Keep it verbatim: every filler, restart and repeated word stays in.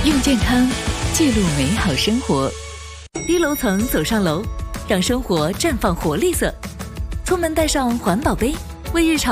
用健康记录美好生活。低楼层走上楼，让生活绽放活力色。出门带上环保杯，为日常